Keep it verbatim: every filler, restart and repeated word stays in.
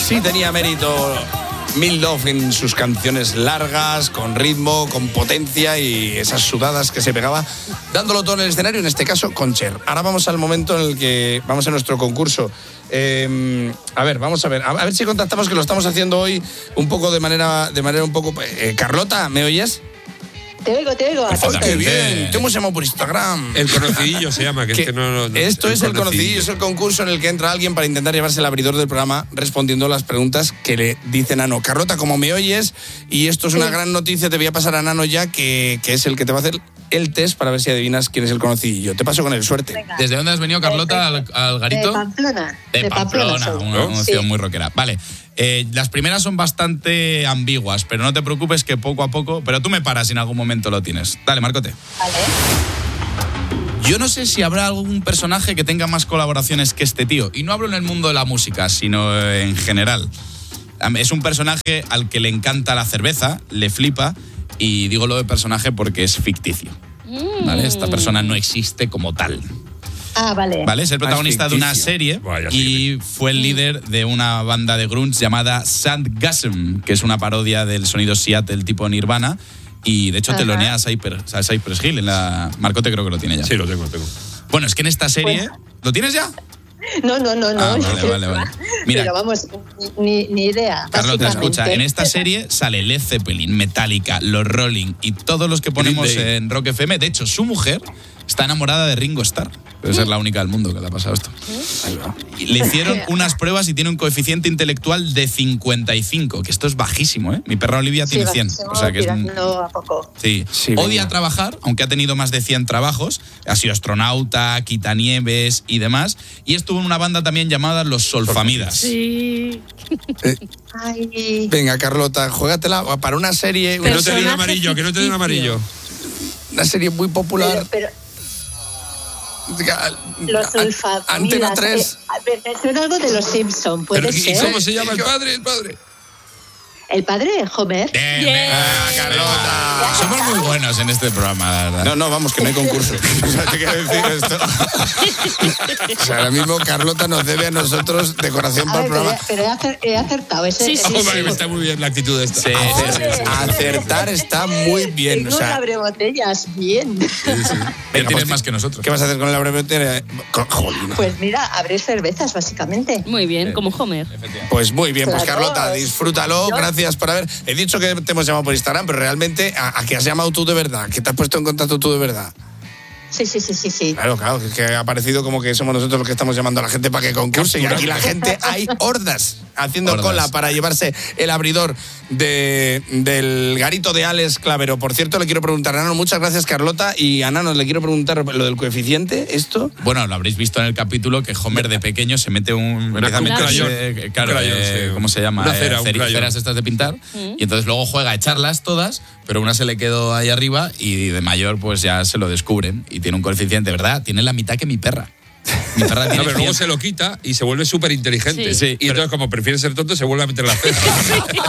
sí tenía mérito Milov en sus canciones largas, con ritmo, con potencia y esas sudadas que se pegaba, dándolo todo en el escenario, en este caso con Cher. Ahora vamos al momento en el que vamos a nuestro concurso. Eh, a ver, vamos a ver, a ver si contactamos, que lo estamos haciendo hoy un poco de manera, de manera un poco... Eh, Carlota, ¿me oyes? Te oigo, te oigo. Pues, ¡qué bien! Te hemos llamado por Instagram. El conocidillo se llama, que, que es que no, no, no... Esto el es el conocidillo, es el concurso en el que entra alguien para intentar llevarse el abridor del programa respondiendo las preguntas que le dice Nano. Carlota, como me oyes, y esto es una sí. gran noticia, te voy a pasar a Nano ya, que, que es el que te va a hacer el test para ver si adivinas quién es el conocidillo. Te paso con él, suerte. Venga. ¿Desde dónde has venido, Carlota, al, al garito? De Pamplona. De, de Pamplona, Pamplona una, una sí. ciudad muy rockera. Vale. Eh, las primeras son bastante ambiguas, pero no te preocupes que poco a poco... Pero tú me paras si en algún momento lo tienes. Dale, Marcote. Vale. Yo no sé si habrá algún personaje que tenga más colaboraciones que este tío. Y no hablo en el mundo de la música, sino en general. Es un personaje al que le encanta la cerveza, le flipa, y digo lo de personaje porque es ficticio. Mm. ¿Vale? Esta persona no existe como tal. Ah, vale. Vale, es el protagonista de una serie Vaya, y fue el líder de una banda de grunge llamada Soundgasm, que es una parodia del sonido Seattle tipo Nirvana, y de hecho Ajá. telonea a Cypress, a Cypress Hill en la... Marcote creo que lo tiene ya. Sí, lo tengo, lo tengo. Bueno, es que en esta serie... Pues... ¿Lo tienes ya? No, no, no, no. Ah, vale, vale, vale. Mira, pero vamos, ni, ni idea. Carlota, escucha, en esta serie sale Led Zeppelin, Metallica, los Rolling y todos los que ponemos en Rock F M. De hecho, su mujer está enamorada de Ringo Starr. Debe ser la única del mundo que le ha pasado esto. Y le hicieron unas pruebas y tiene un coeficiente intelectual de cincuenta y cinco, que esto es bajísimo, ¿eh? Mi perra Olivia tiene sí, cien. Bajísimo, o sea que es un... a poco. Sí. sí Odia venga. trabajar, aunque ha tenido más de cien trabajos. Ha sido astronauta, quitanieves y demás. Y estuvo en una banda también llamada Los Solfamidas. Sí. Eh, Ay. venga, Carlota, juégatela para una serie... Que no te Personaje den amarillo, que no te den amarillo. Una serie muy popular... Pero, pero los Solfamidas. Antena tres. Eh, me suena algo de los Simpson, puede Pero, ser. ¿y cómo se llama el padre? El padre. ¿El padre? ¿Homer? Bien, Bien. ah, Carlota. Somos muy buenos en este programa, la verdad. No, no, vamos, que no hay concurso. O sea, te quiero decir esto. O sea, ahora mismo Carlota nos debe a nosotros decoración A para ver, el programa. pero, he, pero he acertado. Ese, Sí, sí, Oh, sí. vale, está muy bien la actitud de esta. Sí, sí, sí, sí. Acertar está muy bien. Tengo O sea, abre botellas, bien. Bien, Venga, tienes pues, más que nosotros. ¿qué vas a hacer con la brevetera? Jolín. Pues mira, abrir cervezas, básicamente. Muy bien, como Homer. Pues muy bien, pues Claro. Carlota, disfrútalo, Yo- gracias por haber... He dicho que te hemos llamado por Instagram, pero realmente, ¿a, a qué has llamado tú de verdad? ¿Qué te has puesto en contacto tú de verdad? Sí, sí, sí, sí, sí. Claro, claro, es que ha parecido como que somos nosotros los que estamos llamando a la gente para que concurse, y aquí la gente, hay hordas haciendo Hordas. cola para llevarse el abridor de, del garito de Alex Clavero. Por cierto, le quiero preguntar a Nano, muchas gracias, Carlota, y a Nano le quiero preguntar lo del coeficiente, ¿esto? Bueno, lo habréis visto en el capítulo que Homer de pequeño se mete un... empieza a un meterse, crayón. eh, claro, Un crayón, eh, sí. ¿cómo se llama? Una cera, Eh, un ceri- crayón. ceras estas de pintar. Y entonces luego juega a echarlas todas, pero una se le quedó ahí arriba y de mayor pues ya se lo descubren y tiene un coeficiente, ¿verdad? Tiene la mitad que mi perra. Mi perra tiene No, pero luego cien. se lo quita y se vuelve súper inteligente. Sí. Sí, y entonces, como prefiere ser tonto, se vuelve a meter la cera.